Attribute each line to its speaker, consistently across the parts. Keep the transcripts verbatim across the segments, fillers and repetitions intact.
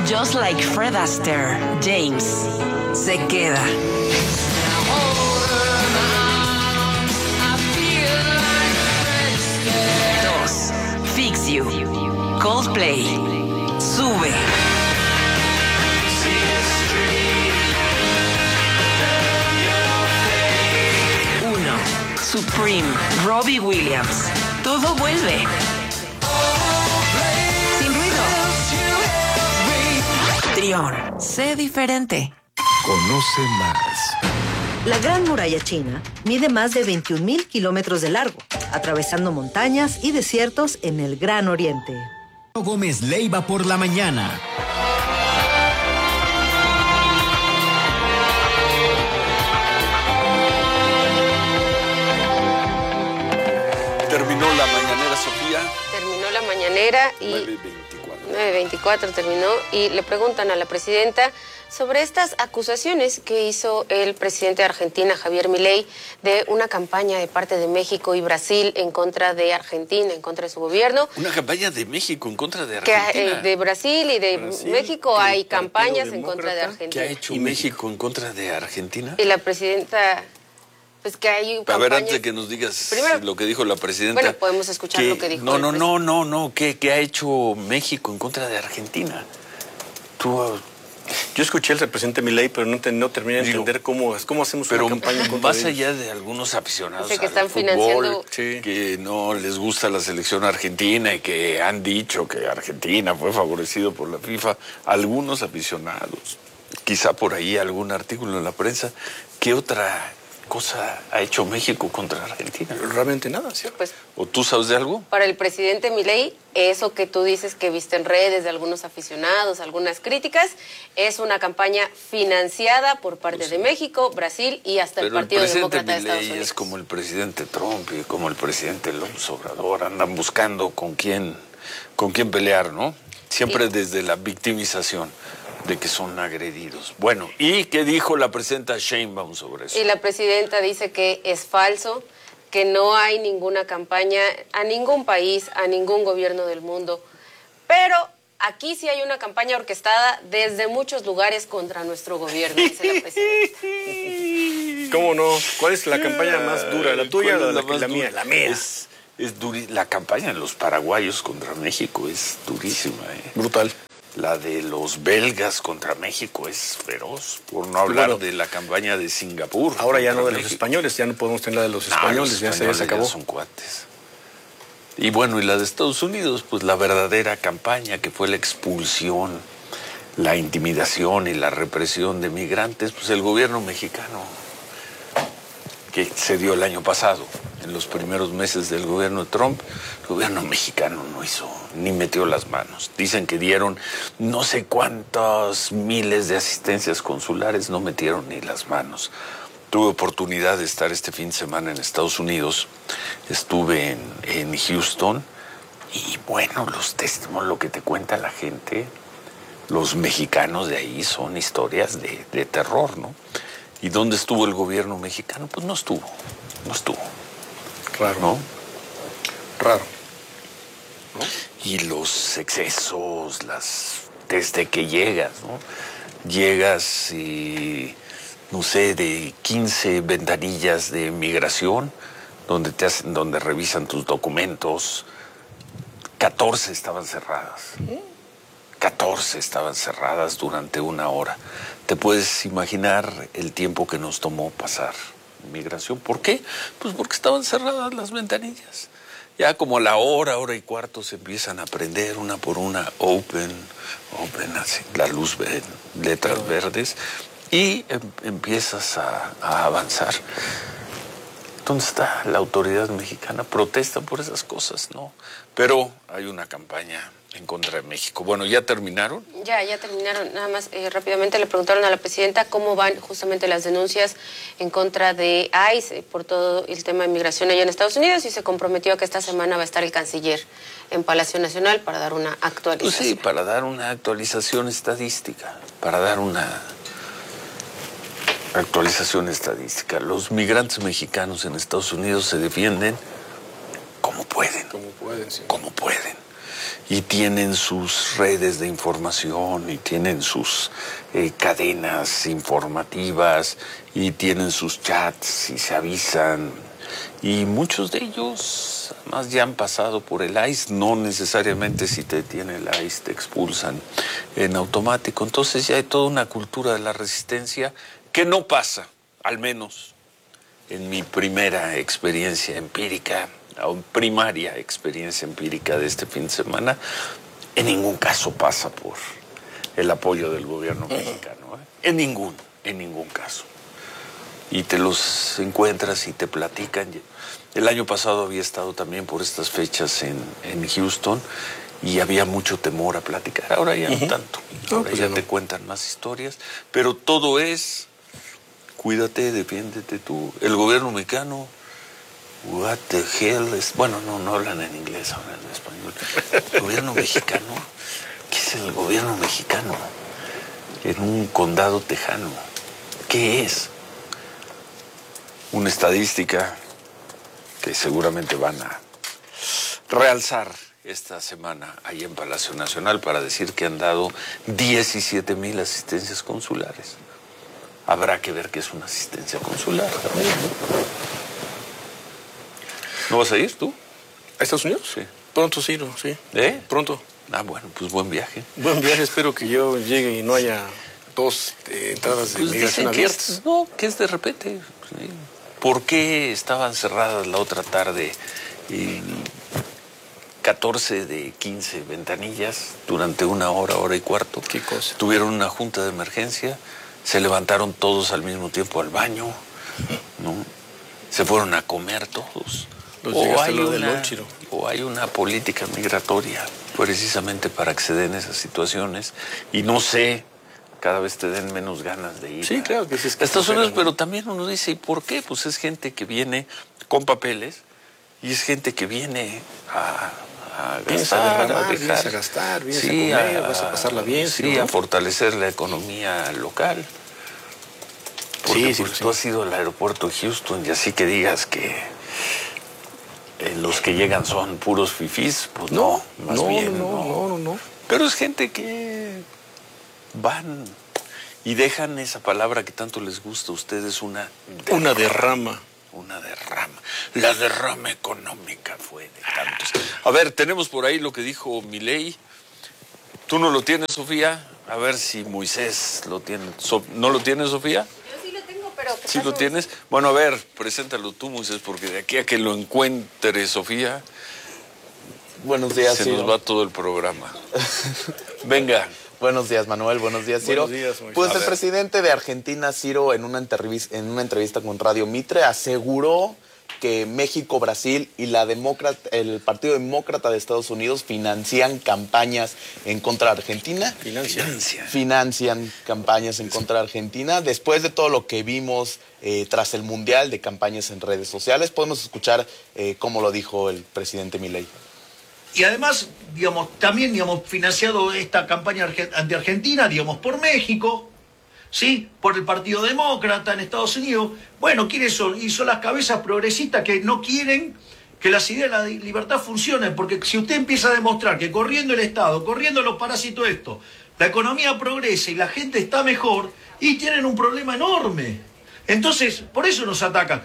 Speaker 1: Just like Fred Astaire, James se queda. Dos, Fix You, Coldplay, sube. Uno, Supreme, Robbie Williams, todo vuelve. Sin ruido. Trión, sé diferente.
Speaker 2: Conoce más.
Speaker 3: La Gran Muralla China mide más de veintiún mil kilómetros de largo, atravesando montañas y desiertos en el Gran Oriente.
Speaker 4: Gómez Leiva por la mañana.
Speaker 5: Terminó la mañanera, Sofía.
Speaker 6: Terminó la mañanera y
Speaker 5: nueve veinticuatro.
Speaker 6: nueve veinticuatro terminó y le preguntan a la presidenta sobre estas acusaciones que hizo el presidente de Argentina, Javier Milei, de una campaña de parte de México y Brasil en contra de Argentina, en contra de su gobierno.
Speaker 5: Una campaña de México en contra de
Speaker 6: Que
Speaker 5: Argentina.
Speaker 6: eh, de Brasil y de
Speaker 5: Brasil,
Speaker 6: México hay
Speaker 5: el Partido
Speaker 6: campañas en contra de
Speaker 5: Demócrata.
Speaker 6: Argentina.
Speaker 5: ¿Qué ha hecho México en contra de Argentina?
Speaker 6: Y la presidenta, pues que hay
Speaker 5: A
Speaker 6: campañas...
Speaker 5: ver, antes de que nos digas
Speaker 6: Primero,
Speaker 5: lo que dijo la presidenta.
Speaker 6: bueno, podemos escuchar
Speaker 5: que-
Speaker 6: lo que dijo
Speaker 5: No,
Speaker 6: el
Speaker 5: no,
Speaker 6: pres-
Speaker 5: no, no, no. ¿Qué, ¿Qué ha hecho México en contra de Argentina? Tú,
Speaker 7: Yo escuché al presidente Milei, pero no, te- no terminé de
Speaker 5: Digo,
Speaker 7: entender cómo, cómo hacemos
Speaker 5: pero
Speaker 7: una campaña en contra
Speaker 5: más
Speaker 7: de ellos.
Speaker 5: allá de algunos aficionados
Speaker 6: Dice que
Speaker 5: al
Speaker 6: están
Speaker 5: fútbol,
Speaker 6: financiando-
Speaker 7: Sí.
Speaker 5: que no les gusta la selección argentina y que han dicho que Argentina fue favorecido por la FIFA, algunos aficionados, quizá por ahí algún artículo en la prensa, ¿qué otra cosa ha hecho México contra Argentina?
Speaker 7: Realmente nada, ¿cierto?
Speaker 6: Pues
Speaker 5: ¿O tú sabes de algo?
Speaker 6: para el presidente Milei, eso que tú dices que viste en redes de algunos aficionados, algunas críticas, es una campaña financiada por parte de México, Brasil y hasta el
Speaker 5: Pero el
Speaker 6: Partido
Speaker 5: presidente
Speaker 6: Demócrata de Estados
Speaker 5: Milei
Speaker 6: Unidos.
Speaker 5: es como el presidente Trump y como el presidente López Obrador, andan buscando con quién, con quién pelear, ¿no? Siempre
Speaker 6: Sí.
Speaker 5: desde la victimización de que son agredidos. Bueno, ¿y qué dijo la presidenta Sheinbaum sobre eso?
Speaker 6: Y la presidenta dice que es falso, que no hay ninguna campaña a ningún país, a ningún gobierno del mundo. Pero aquí sí hay una campaña orquestada desde muchos lugares contra nuestro gobierno, dice la presidenta.
Speaker 7: ¿Cómo no? ¿Cuál es la campaña más dura? ¿La tuya
Speaker 5: ¿Cuál
Speaker 7: o
Speaker 5: es
Speaker 7: la,
Speaker 5: más
Speaker 7: la mía?
Speaker 5: dura?
Speaker 7: La mía.
Speaker 5: Es, es duri- la campaña de los paraguayos contra México es durísima, ¿eh?
Speaker 7: Brutal.
Speaker 5: La de los belgas contra México es feroz, por no hablar
Speaker 7: Bueno,
Speaker 5: de la campaña de Singapur.
Speaker 7: Ahora ya no
Speaker 5: contra
Speaker 7: de los
Speaker 5: México.
Speaker 7: españoles, ya no podemos tener la de los
Speaker 5: No,
Speaker 7: españoles,
Speaker 5: los
Speaker 7: ya, se, ya
Speaker 5: españoles
Speaker 7: se acabó.
Speaker 5: ya son cuates. Y bueno, y la de Estados Unidos, pues la verdadera campaña que fue la expulsión, la intimidación y la represión de migrantes, pues el gobierno mexicano que se dio el año pasado, en los primeros meses del gobierno de Trump, el gobierno mexicano no hizo, ni metió las manos. Dicen que dieron no sé cuántos miles de asistencias consulares, no metieron ni las manos. Tuve oportunidad de estar este fin de semana en Estados Unidos, estuve en, en Houston, y bueno, los testimonios, lo que te cuenta la gente, los mexicanos de ahí son historias de, de terror, ¿no? ¿Y dónde estuvo el gobierno mexicano? Pues no estuvo, no estuvo.
Speaker 7: Raro.
Speaker 5: ¿No?
Speaker 7: Raro.
Speaker 5: Y los excesos, las desde que llegas, ¿no? Llegas y, no sé, de quince ventanillas de migración, donde te hacen, donde revisan tus documentos, catorce estaban cerradas. catorce estaban cerradas durante una hora. ¿Te puedes imaginar el tiempo que nos tomó pasar migración? ¿Por qué? Pues porque estaban cerradas las ventanillas. Ya como a la hora, hora y cuarto se empiezan a prender una por una, open, open, así, la luz verde, letras verdes, y em, empiezas a, a avanzar. ¿Dónde está la autoridad mexicana? Protesta por esas cosas, ¿no? Pero hay una campaña en contra de México. Bueno, ¿ya terminaron?
Speaker 6: Ya, ya terminaron. Nada más eh, rápidamente le preguntaron a la presidenta cómo van justamente las denuncias en contra de ICE eh, por todo el tema de migración allá en Estados Unidos, y se comprometió a que esta semana va a estar el canciller en Palacio Nacional para dar una actualización.
Speaker 5: Pues sí, para dar una actualización estadística, para dar una actualización estadística. Los migrantes mexicanos en Estados Unidos se defienden como pueden.
Speaker 7: Como pueden, sí.
Speaker 5: Como pueden. y tienen sus redes de información y tienen sus eh, cadenas informativas y tienen sus chats y se avisan. Y muchos de ellos, además, ya han pasado por el I C E. No necesariamente si te detiene el I C E te expulsan en automático. Entonces ya hay toda una cultura de la resistencia que no pasa, al menos en mi primera experiencia empírica, o primaria experiencia empírica de este fin de semana, en ningún caso pasa por el apoyo del gobierno mexicano. ¿eh? En ningún, en ningún caso. Y te los encuentras y te platican. El año pasado había estado también por estas fechas en, en Houston y había mucho temor a platicar. Ahora ya uh-huh. no tanto. Ahora no, pues ya, ya no. te cuentan más historias. Pero todo es, cuídate, defiéndete tú. El gobierno mexicano, what the hell es... Bueno, no, no hablan en inglés, hablan en español. El gobierno mexicano, ¿qué es el gobierno mexicano? En un condado tejano. ¿Qué es? Una estadística que seguramente van a realzar esta semana ahí en Palacio Nacional para decir que han dado diecisiete mil asistencias consulares. Habrá que ver qué es una asistencia consular. ¿No vas a ir tú?
Speaker 7: ¿A Estados Unidos?
Speaker 5: Sí.
Speaker 7: Pronto sí, no, sí.
Speaker 5: ¿Eh?
Speaker 7: Pronto.
Speaker 5: Ah, bueno, pues buen viaje.
Speaker 7: Buen viaje, espero que yo llegue y no haya dos eh, entradas de
Speaker 5: pues
Speaker 7: migración abiertas.
Speaker 5: Es, no, que es de repente. Sí. ¿Por qué estaban cerradas la otra tarde eh, catorce de quince ventanillas durante una hora, hora y cuarto?
Speaker 7: ¿Qué cosa?
Speaker 5: Tuvieron una junta de emergencia, se levantaron todos al mismo tiempo al baño, ¿no? Se fueron a comer todos.
Speaker 7: Los
Speaker 5: o, hay
Speaker 7: lo
Speaker 5: una,
Speaker 7: del
Speaker 5: o hay una política migratoria precisamente para que se den esas situaciones y no sé... cada vez te den menos ganas de ir
Speaker 7: sí,
Speaker 5: a,
Speaker 7: claro, que sí es que
Speaker 5: a Estados Unidos,
Speaker 7: ¿no?
Speaker 5: Pero también uno dice, ¿y por qué? Pues es gente que viene con papeles y es gente que viene a, a gastar,
Speaker 7: a, derramar,
Speaker 5: a dejar.
Speaker 7: a gastar, vienes
Speaker 5: sí,
Speaker 7: a comer,
Speaker 5: a,
Speaker 7: vas a pasarla bien.
Speaker 5: Sí, ¿no? A fortalecer la economía local. Porque,
Speaker 7: sí, sí,
Speaker 5: pues,
Speaker 7: sí.
Speaker 5: tú has ido al aeropuerto de Houston y así que digas que eh, los que llegan son puros fifís, pues no,
Speaker 7: no
Speaker 5: más
Speaker 7: no,
Speaker 5: bien
Speaker 7: no,
Speaker 5: no.
Speaker 7: no, no, no.
Speaker 5: Pero es gente que van y dejan esa palabra que tanto les gusta a ustedes, una derrama.
Speaker 7: Una derrama.
Speaker 5: Una derrama. La derrama económica fue de tantos. A ver, tenemos por ahí lo que dijo Milei. ¿Tú no lo tienes, Sofía? A ver si Moisés lo tiene. ¿No lo tienes, Sofía?
Speaker 6: Yo sí lo tengo, pero...
Speaker 5: ¿Sí lo tienes? Bueno, a ver, preséntalo tú, Moisés, porque de aquí a que lo encuentre, Sofía...
Speaker 8: Buenos días,
Speaker 5: Se
Speaker 8: Ciro.
Speaker 5: nos va todo el programa. Venga.
Speaker 8: Buenos días, Manuel. Buenos días, Ciro.
Speaker 7: Buenos días, Moisés.
Speaker 8: Pues
Speaker 7: A
Speaker 8: el
Speaker 7: ver.
Speaker 8: presidente de Argentina, Ciro, en una entrevista, en una entrevista con Radio Mitre, aseguró que México, Brasil y la demócrata, el Partido Demócrata de Estados Unidos financian campañas en contra de Argentina.
Speaker 7: Financian.
Speaker 8: Financian campañas en contra de Argentina. Después de todo lo que vimos eh, tras el Mundial de campañas en redes sociales, podemos escuchar eh, cómo lo dijo el presidente Milei.
Speaker 9: Y además, digamos, también, digamos, financiado esta campaña anti-argentina, digamos, por México, ¿sí? Por el Partido Demócrata en Estados Unidos. Bueno, ¿quiénes son? Y son las cabezas progresistas que no quieren que las ideas de la libertad funcionen, porque si usted empieza a demostrar que corriendo el Estado, corriendo los parásitos esto, la economía progresa y la gente está mejor, y tienen un problema enorme. Entonces, por eso nos atacan.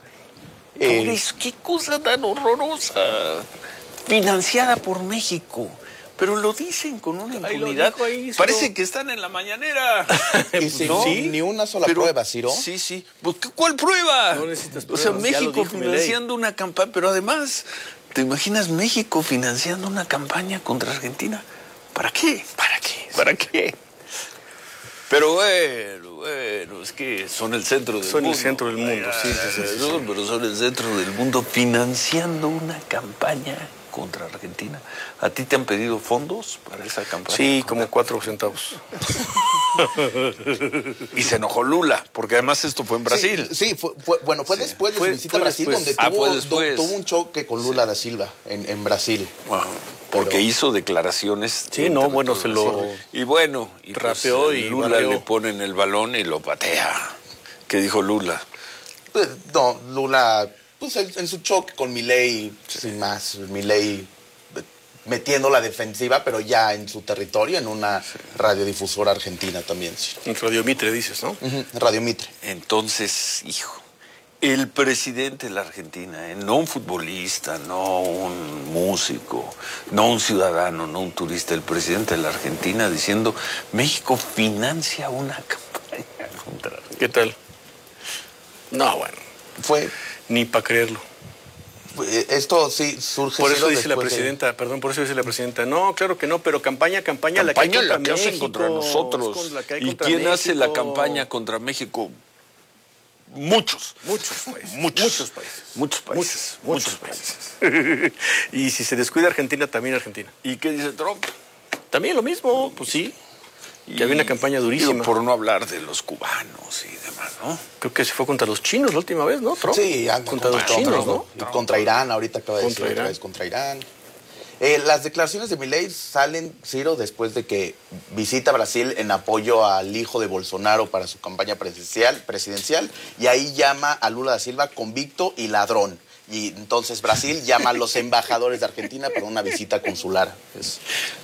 Speaker 5: Eh, por eso, qué cosa tan horrorosa. Financiada por México. Pero lo dicen con una impunidad.
Speaker 7: Ahí,
Speaker 5: Parece que están en la mañanera.
Speaker 8: Y sin
Speaker 5: ¿No?
Speaker 8: ni una sola
Speaker 5: Pero,
Speaker 8: prueba, Ciro.
Speaker 5: Sí, sí. Pues, ¿cuál prueba?
Speaker 7: No necesitas
Speaker 5: O sea,
Speaker 7: pruebas, ya lo
Speaker 5: México
Speaker 7: dijo
Speaker 5: financiando una campaña. Pero además, ¿te imaginas México financiando una campaña contra Argentina? ¿Para qué? ¿Para qué? ¿Para qué? Pero bueno, bueno, es que son el centro del
Speaker 7: Son
Speaker 5: mundo.
Speaker 7: el centro del mundo, sí, sí, sí, sí,
Speaker 5: No,
Speaker 7: sí.
Speaker 5: pero son el centro del mundo financiando una campaña contra Argentina. ¿A ti te han pedido fondos para esa campaña?
Speaker 7: Sí, como cuatro centavos.
Speaker 5: Y se enojó Lula, porque además esto fue en Brasil.
Speaker 8: Sí, sí, fue, fue- bueno, fue
Speaker 5: Sí.
Speaker 8: después de
Speaker 7: Fue-
Speaker 8: su visita
Speaker 7: fue
Speaker 8: a Brasil,
Speaker 7: después.
Speaker 8: donde
Speaker 5: Ah,
Speaker 8: tuvo,
Speaker 5: fue después.
Speaker 8: tuvo un choque con Lula da Silva en, en Brasil.
Speaker 5: Wow, porque
Speaker 8: Pero-
Speaker 5: hizo declaraciones.
Speaker 7: Sí, no, bueno, se lo-
Speaker 5: Y bueno, y pues,
Speaker 7: rapeó y
Speaker 5: Lula
Speaker 7: barrió.
Speaker 5: le ponen el balón y lo patea. ¿Qué dijo Lula?
Speaker 8: Eh, No, Lula, pues en, en su choque con Milei, sin más, Milei eh, metiendo la defensiva, pero ya en su territorio, en una radiodifusora argentina también. Sí.
Speaker 7: En Radio Mitre dices, ¿no?
Speaker 8: Uh-huh, Radio Mitre.
Speaker 5: Entonces, hijo, el presidente de la Argentina, ¿eh? No un futbolista, no un músico, no un ciudadano, no un turista, el presidente de la Argentina diciendo, México financia una campaña contra Argentina.
Speaker 7: ¿Qué tal? No, bueno.
Speaker 8: Fue...
Speaker 7: Ni para creerlo.
Speaker 8: Esto sí surge...
Speaker 7: Por eso dice la presidenta, de... perdón, por eso dice la presidenta, no, claro que no, pero campaña, campaña,
Speaker 5: campaña
Speaker 7: la que,
Speaker 5: la que hacen contra nosotros.
Speaker 7: La que hay
Speaker 5: ¿Y
Speaker 7: contra
Speaker 5: quién
Speaker 7: México?
Speaker 5: hace la campaña contra México? Muchos.
Speaker 7: Muchos países.
Speaker 5: Muchos.
Speaker 7: Muchos países.
Speaker 5: Muchos países.
Speaker 7: Muchos, muchos países. Y si se descuida Argentina, también Argentina.
Speaker 5: ¿Y qué dice Trump?
Speaker 7: También lo mismo, pues sí.
Speaker 5: Y,
Speaker 7: que había una campaña durísima.
Speaker 5: Digo, por no hablar de los cubanos y demás, ¿no?
Speaker 7: Creo que se fue contra los chinos la última vez, ¿no, Trump?
Speaker 8: Sí, anda
Speaker 7: contra, contra los
Speaker 8: Trump,
Speaker 7: chinos,
Speaker 8: Trump,
Speaker 7: ¿no?
Speaker 8: Y contra Irán, ahorita acaba de
Speaker 7: contra
Speaker 8: decir
Speaker 7: Irán.
Speaker 8: otra vez contra Irán. Eh, las declaraciones de Milei salen, Ciro, después de que visita Brasil en apoyo al hijo de Bolsonaro para su campaña presidencial, presidencial y ahí llama a Lula da Silva convicto y ladrón. Y entonces Brasil llama a los embajadores de Argentina para una visita consular. Es...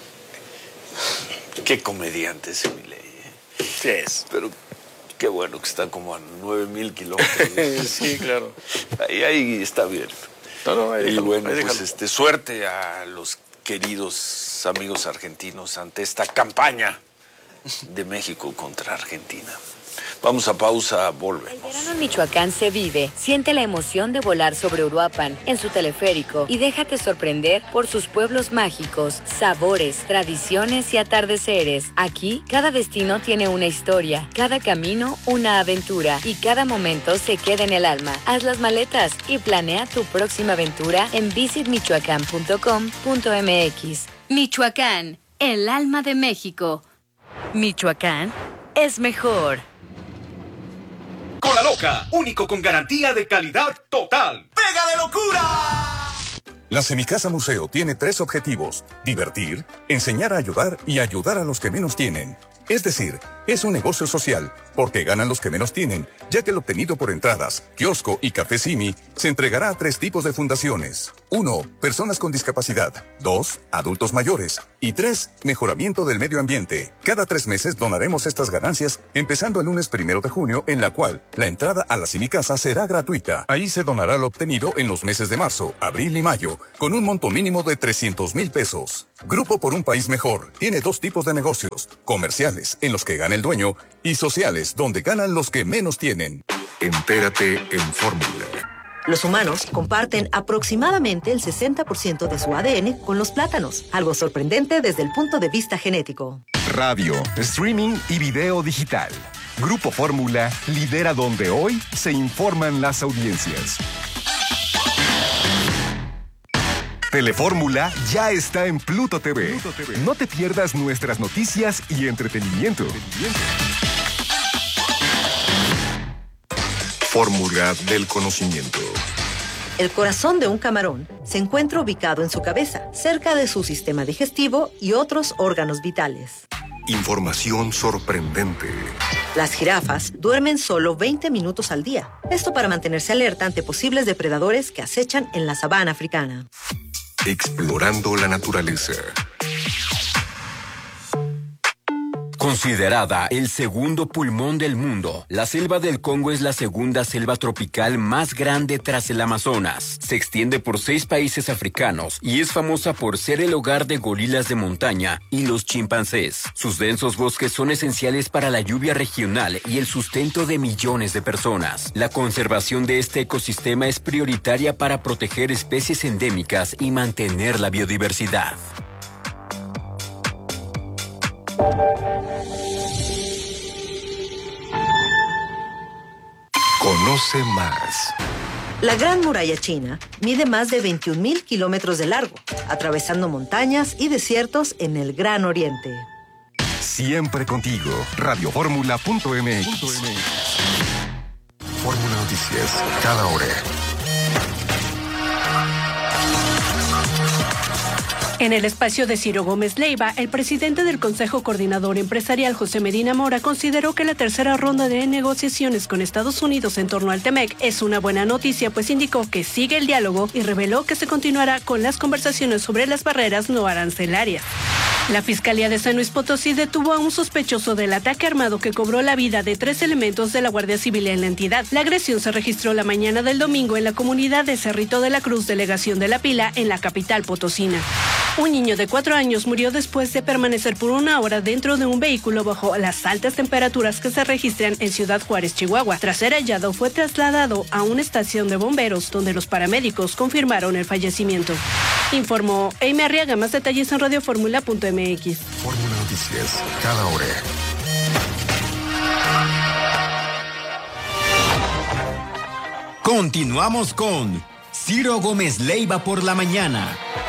Speaker 5: Qué comediante ese Milei.
Speaker 7: Sí es.
Speaker 5: Pero qué bueno que está como a nueve mil kilómetros.
Speaker 7: Sí, claro.
Speaker 5: Ahí, ahí está bien.
Speaker 7: No, no, ahí
Speaker 5: y
Speaker 7: déjalo,
Speaker 5: bueno,
Speaker 7: ahí
Speaker 5: pues
Speaker 7: déjalo.
Speaker 5: este, suerte a los queridos amigos argentinos ante esta campaña de México contra Argentina. Vamos a pausa, volvemos.
Speaker 10: El verano en Michoacán se vive. Siente la emoción de volar sobre Uruapan en su teleférico y déjate sorprender por sus pueblos mágicos, sabores, tradiciones y atardeceres. Aquí, cada destino tiene una historia, cada camino una aventura y cada momento se queda en el alma. Haz las maletas y planea tu próxima aventura en visit michoacán punto com punto m x. Michoacán, el alma de México. Michoacán es mejor.
Speaker 4: Cola Loca, único con garantía de calidad total. ¡Pega de locura!
Speaker 2: La Semicasa Museo tiene tres objetivos: divertir, enseñar a ayudar y ayudar a los que menos tienen. Es decir, es un negocio social, porque ganan los que menos tienen, ya que el obtenido por entradas, kiosco y café Simi se entregará a tres tipos de fundaciones. Uno, personas con discapacidad. Dos, adultos mayores. Y tres, mejoramiento del medio ambiente. Cada tres meses donaremos estas ganancias, empezando el lunes primero de junio, en la cual la entrada a la Semicasa será gratuita. Ahí se donará lo obtenido en los meses de marzo, abril y mayo, con un monto mínimo de trescientos mil pesos. Grupo por un País Mejor tiene dos tipos de negocios: comerciales, en los que gana el dueño, y sociales, donde ganan los que menos tienen. Entérate en Fórmula.
Speaker 3: Los humanos comparten aproximadamente el sesenta por ciento de su A D N con los plátanos, algo sorprendente desde el punto de vista genético.
Speaker 11: Radio, streaming y video digital. Grupo Fórmula lidera donde hoy se informan las audiencias. Telefórmula ya está en Pluto T V. Pluto T V. No te pierdas nuestras noticias y entretenimiento.
Speaker 2: Fórmula del conocimiento.
Speaker 3: El corazón de un camarón se encuentra ubicado en su cabeza, cerca de su sistema digestivo y otros órganos vitales.
Speaker 2: Información sorprendente.
Speaker 3: Las jirafas duermen solo veinte minutos al día. Esto para mantenerse alerta ante posibles depredadores que acechan en la sabana africana.
Speaker 2: Explorando la naturaleza.
Speaker 12: Considerada el segundo pulmón del mundo, la selva del Congo es la segunda selva tropical más grande tras el Amazonas. Se extiende por seis países africanos y es famosa por ser el hogar de gorilas de montaña y los chimpancés. Sus densos bosques son esenciales para la lluvia regional y el sustento de millones de personas. La conservación de este ecosistema es prioritaria para proteger especies endémicas y mantener la biodiversidad.
Speaker 2: Conoce más.
Speaker 3: La Gran Muralla China mide más de veintiún mil kilómetros de largo, atravesando montañas y desiertos en el Gran Oriente.
Speaker 11: Siempre contigo. radio fórmula punto m x.
Speaker 2: Fórmula Noticias, cada hora.
Speaker 13: En el espacio de Ciro Gómez Leiva, el presidente del Consejo Coordinador Empresarial, José Medina Mora, consideró que la tercera ronda de negociaciones con Estados Unidos en torno al T-M E C es una buena noticia, pues indicó que sigue el diálogo y reveló que se continuará con las conversaciones sobre las barreras no arancelarias. La Fiscalía de San Luis Potosí detuvo a un sospechoso del ataque armado que cobró la vida de tres elementos de la Guardia Civil en la entidad. La agresión se registró la mañana del domingo en la comunidad de Cerrito de la Cruz, delegación de La Pila, en la capital potosina. Un niño de cuatro años murió después de permanecer por una hora dentro de un vehículo bajo las altas temperaturas que se registran en Ciudad Juárez, Chihuahua. Tras ser hallado, fue trasladado a una estación de bomberos, donde los paramédicos confirmaron el fallecimiento. Informó Amy Arriaga. Más detalles en radio fórmula punto m x.
Speaker 11: Fórmula Noticias, cada hora.
Speaker 14: Continuamos con Ciro Gómez Leiva por la mañana.